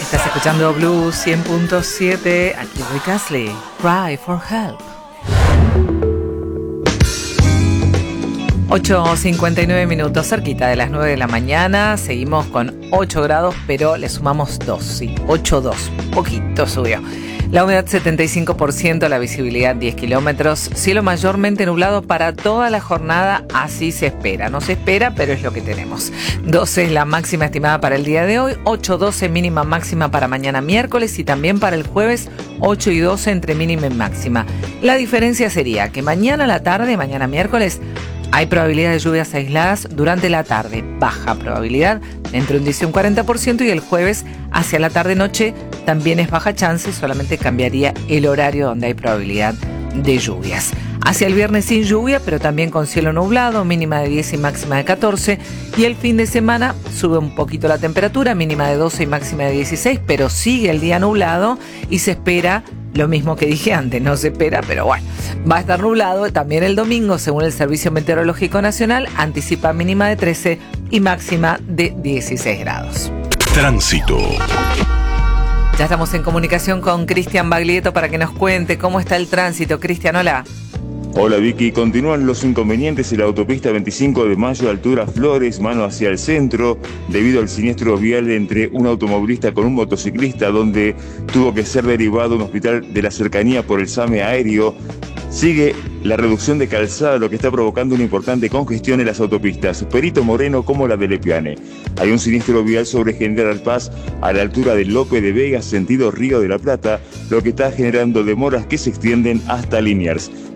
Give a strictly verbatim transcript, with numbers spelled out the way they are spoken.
Estás escuchando Blue cien punto siete, aquí Rick Astley, Cry for Help. ocho cincuenta y nueve minutos, cerquita de las nueve de la mañana. Seguimos con ocho grados, pero le sumamos dos, sí, ocho coma dos, poquito subió. La humedad setenta y cinco por ciento, la visibilidad diez kilómetros, cielo mayormente nublado para toda la jornada, así se espera. No se espera, pero es lo que tenemos. doce es la máxima estimada para el día de hoy, ocho doce mínima máxima para mañana miércoles y también para el jueves, ocho y doce entre mínima y máxima. La diferencia sería que mañana a la tarde, mañana miércoles, hay probabilidad de lluvias aisladas durante la tarde, baja probabilidad, entre un diez y un cuarenta por ciento, y el jueves hacia la tarde-noche también es baja chance, solamente cambiaría el horario donde hay probabilidad de lluvias. Hacia el viernes sin lluvia, pero también con cielo nublado, mínima de diez y máxima de catorce, y el fin de semana sube un poquito la temperatura, mínima de doce y máxima de dieciséis, pero sigue el día nublado y se espera lo mismo que dije antes, no se espera, pero bueno, va a estar nublado también el domingo, según el Servicio Meteorológico Nacional, anticipa mínima de trece y máxima de dieciséis grados. Tránsito. Ya estamos en comunicación con Cristian Baglietto para que nos cuente cómo está el tránsito. Cristian, hola. Hola Vicky, continúan los inconvenientes en la autopista veinticinco de mayo, altura Flores, mano hacia el centro, debido al siniestro vial entre un automovilista con un motociclista, donde tuvo que ser derivado a un hospital de la cercanía por el SAME aéreo. Sigue la reducción de calzada, lo que está provocando una importante congestión en las autopistas Perito Moreno como la de Lepiane. Hay un siniestro vial sobre General Paz a la altura de Lope de Vega, sentido Río de la Plata, lo que está generando demoras que se extienden hasta Liniers.